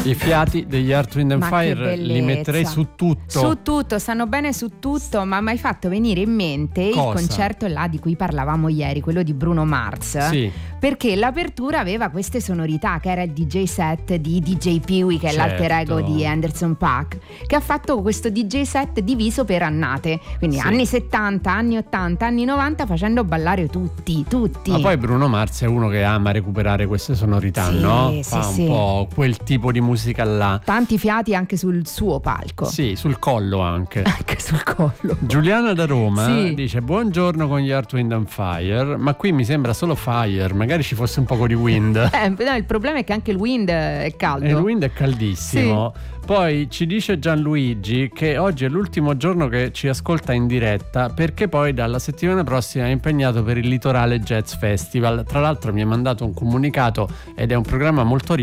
I fiati degli Earth, Wind and Ma Fire li metterei su tutto. Su tutto, stanno bene su tutto, ma mi hai fatto venire in mente Cosa? il concerto là di cui parlavamo ieri, quello di Bruno Mars. Sì. Perché l'apertura aveva queste sonorità, che era il DJ set di DJ Pee-wee, che è Certo. l'alter ego di Anderson .Paak, che ha fatto questo DJ set diviso per annate, quindi Sì. anni 70, anni 80, anni 90, facendo ballare tutti. Ma poi Bruno Mars è uno che ama recuperare queste sonorità, Sì, no? sì, Fa un sì. po' quel tipo di musica là. Tanti fiati anche sul suo palco. Sì, sul collo anche. Anche sul collo. Giuliana da Roma Sì. dice: buongiorno con gli Earth, Wind and Fire, ma qui mi sembra solo fire, magari ci fosse un poco di wind. No, il problema è che anche il wind è caldo. E il wind è caldissimo. Poi ci dice Gianluigi che oggi è l'ultimo giorno che ci ascolta in diretta, perché poi dalla settimana prossima è impegnato per il Litorale Jazz Festival. Tra l'altro mi ha mandato un comunicato ed è un programma molto